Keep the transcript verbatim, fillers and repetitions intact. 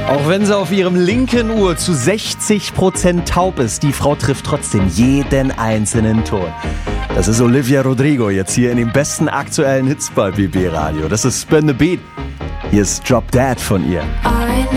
Auch wenn sie auf ihrem linken Ohr zu sechzig Prozent taub ist, die Frau trifft trotzdem jeden einzelnen Ton. Das ist Olivia Rodrigo jetzt hier in den besten aktuellen Hits bei B B Radio. Das ist Spin the Beat. Hier ist Drop Dead von ihr.